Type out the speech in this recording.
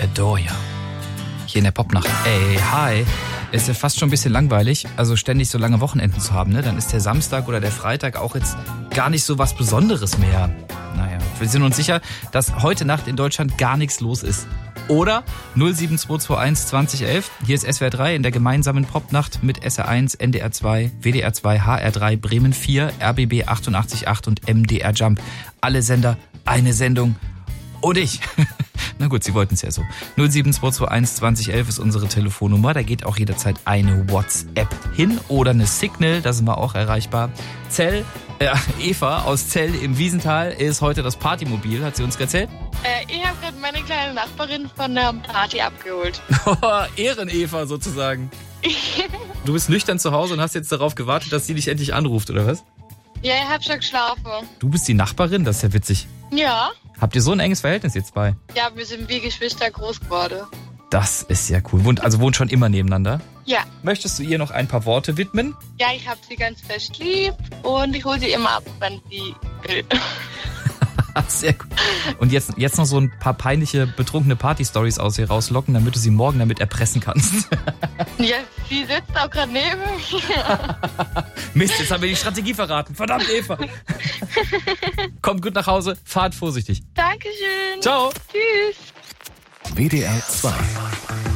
Adoria. Hier in der Popnacht. Ey, hi. Ist ja fast schon ein bisschen langweilig, also ständig so lange Wochenenden zu haben, ne? Dann ist der Samstag oder der Freitag auch jetzt gar nicht so was Besonderes mehr. Naja, wir sind uns sicher, dass heute Nacht in Deutschland gar nichts los ist. Oder 07221 2011. Hier ist SWR 3 in der gemeinsamen Popnacht mit SR1, NDR 2, WDR 2, HR 3, Bremen 4, RBB 88.8 und MDR Jump. Alle Sender, eine Sendung. Und ich. Na gut, Sie wollten es ja so. 07221 2011 ist unsere Telefonnummer. Da geht auch jederzeit eine WhatsApp hin oder eine Signal, da sind wir auch erreichbar. Eva aus Zell im Wiesental ist heute das Partymobil, hat sie uns erzählt. Ich habe gerade meine kleine Nachbarin von der Party abgeholt. Ehren-Eva sozusagen. Du bist nüchtern zu Hause und hast jetzt darauf gewartet, dass sie dich endlich anruft, oder was? Ja, ich hab schon geschlafen. Du bist die Nachbarin? Das ist ja witzig. Ja. Habt ihr so ein enges Verhältnis jetzt bei? Ja, wir sind wie Geschwister groß geworden. Das ist ja cool. Also wohnt schon immer nebeneinander? Ja. Möchtest du ihr noch ein paar Worte widmen? Ja, ich hab sie ganz fest lieb und ich hole sie immer ab, wenn sie will. Sehr gut. Und jetzt noch so ein paar peinliche, betrunkene Party-Stories aus ihr rauslocken, damit du sie morgen damit erpressen kannst. Ja, sie sitzt auch gerade neben mir. Mist, jetzt haben wir die Strategie verraten. Verdammt, Eva. Kommt gut nach Hause, fahrt vorsichtig. Dankeschön. Ciao. Tschüss. WDR 2